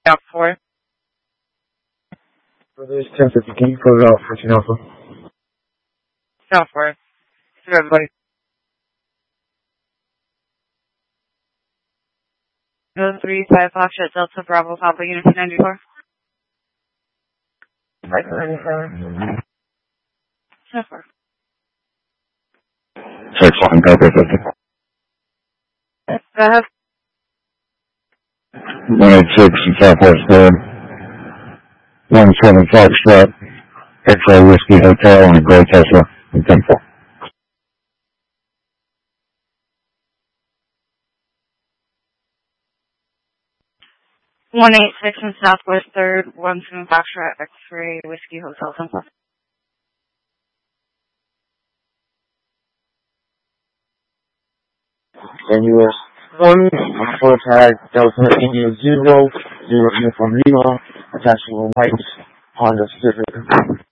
South 4. For this 1050, can you close out 14 Alpha? South 4. To everybody. 035 Foxtrot Delta Bravo Papa Unit 94. Right, 94. South 4. 6-1, go, 50. Go ahead. 186 and Southwest 3rd. 17 Foxtrot, X-Ray Whiskey Hotel on a Gray Tesla in 10-4. 186 and Southwest 3rd, 17 Foxtrot, X-Ray Whiskey Hotel 10-4. And US 1, 4 tag, Delta India 0, 0 Uniform Lima, attached to a white Honda Civic.